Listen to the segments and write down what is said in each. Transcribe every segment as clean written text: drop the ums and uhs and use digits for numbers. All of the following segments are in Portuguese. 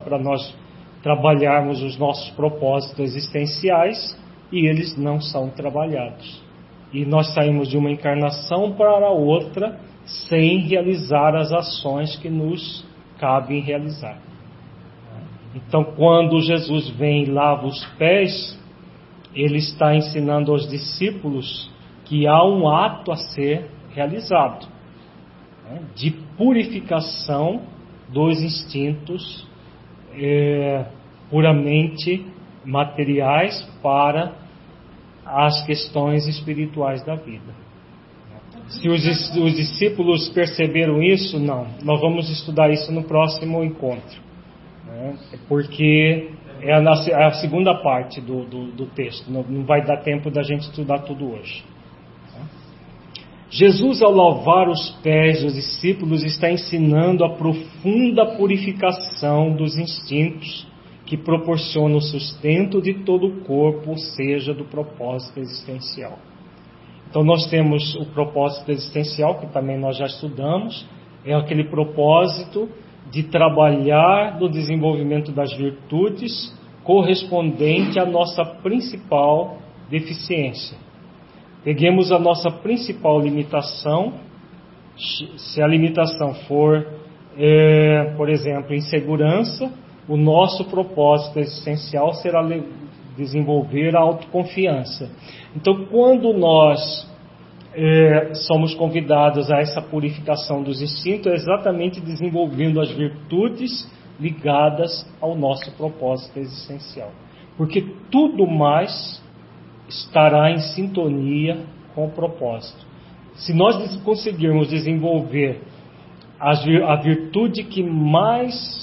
para nós trabalharmos os nossos propósitos existenciais, e eles não são trabalhados. E nós saímos de uma encarnação para outra sem realizar as ações que nos cabem realizar. Então, quando Jesus vem e lava os pés, ele está ensinando aos discípulos que há um ato a ser realizado, de purificação dos instintos puramente materiais para as questões espirituais da vida. Se os discípulos perceberam isso, não. Nós vamos estudar isso no próximo encontro, porque é a segunda parte do texto. Não vai dar tempo da gente estudar tudo hoje. Jesus, ao lavar os pés dos discípulos, está ensinando a profunda purificação dos instintos que proporciona o sustento de todo o corpo, ou seja, do propósito existencial. Então nós temos o propósito existencial, que também nós já estudamos, é aquele propósito de trabalhar no desenvolvimento das virtudes correspondente à nossa principal deficiência. Peguemos a nossa principal limitação. Se a limitação for, por exemplo, insegurança, o nosso propósito existencial será desenvolver a autoconfiança. Então, quando nós somos convidados a essa purificação dos instintos, é exatamente desenvolvendo as virtudes ligadas ao nosso propósito existencial. Porque tudo mais estará em sintonia com o propósito. Se nós conseguirmos desenvolver a virtude que mais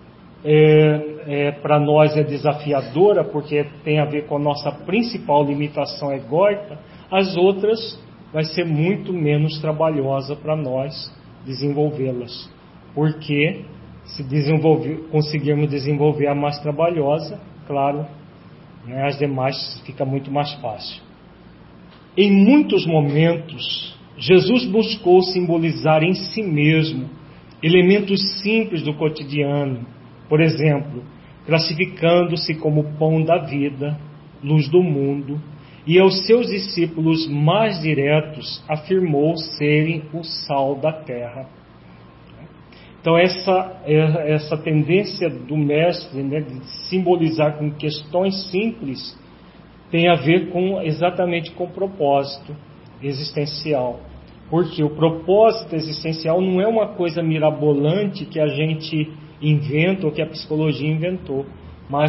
para nós é desafiadora, porque tem a ver com a nossa principal limitação egóica, as outras vai ser muito menos trabalhosa para nós desenvolvê-las. Porque se conseguirmos desenvolver a mais trabalhosa, claro, as demais fica muito mais fácil. Em muitos momentos, Jesus buscou simbolizar em si mesmo elementos simples do cotidiano, por exemplo, classificando-se como pão da vida, luz do mundo, e aos seus discípulos mais diretos afirmou serem o sal da terra. Então essa tendência do mestre, de simbolizar com questões simples, tem a ver exatamente com o propósito existencial. Porque o propósito existencial não é uma coisa mirabolante que a gente inventa ou que a psicologia inventou, mas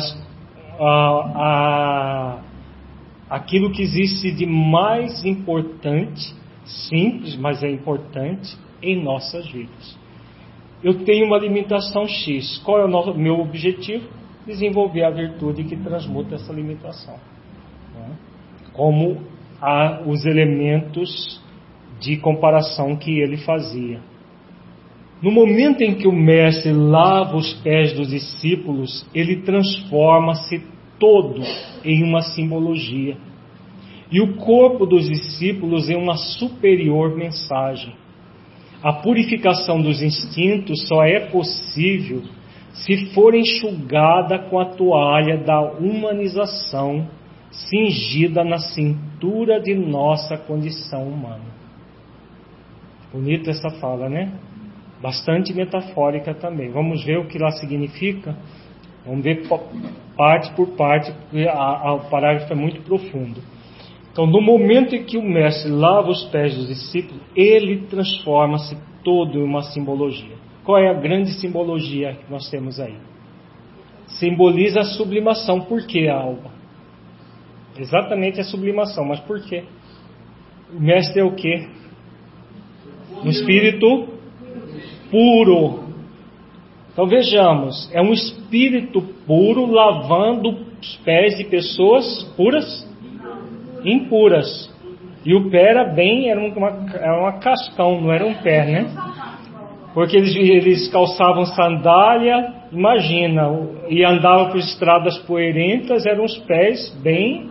aquilo que existe de mais importante, simples, mas é importante em nossas vidas. Eu tenho uma limitação X. Qual é o meu objetivo? Desenvolver a virtude que transmuta essa limitação. Como os elementos de comparação que ele fazia. No momento em que o mestre lava os pés dos discípulos, ele transforma-se todo em uma simbologia. E o corpo dos discípulos em uma superior mensagem. A purificação dos instintos só é possível se for enxugada com a toalha da humanização cingida na cintura de nossa condição humana. Bonita essa fala, né? Bastante metafórica também. Vamos ver o que lá significa? Vamos ver parte por parte, porque o parágrafo é muito profundo. Então, no momento em que o mestre lava os pés dos discípulos, ele transforma-se todo em uma simbologia. Qual é a grande simbologia que nós temos aí? Simboliza a sublimação. Por que, Alba? Exatamente a sublimação. Mas por quê? O mestre é o quê? Um espírito puro. Então vejamos, é um espírito puro lavando os pés de pessoas puras? Impuras. E o pé era uma cascão, não era um pé, né? Porque eles calçavam sandália, imagina, e andavam por estradas poeirentas, eram os pés bem...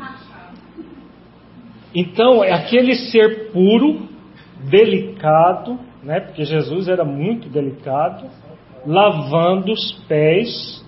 Então, aquele ser puro, delicado, né? Porque Jesus era muito delicado, lavando os pés